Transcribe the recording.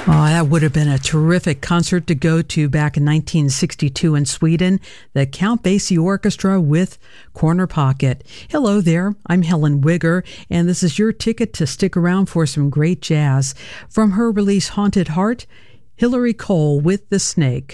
Oh, that would have been a terrific concert to go to back in 1962 in Sweden. The Count Basie Orchestra with Corner Pocket. Hello there, I'm Helen Wigger, and this is your ticket to stick around for some great jazz. From her release Haunted Heart, Hillary Cole with The Snake.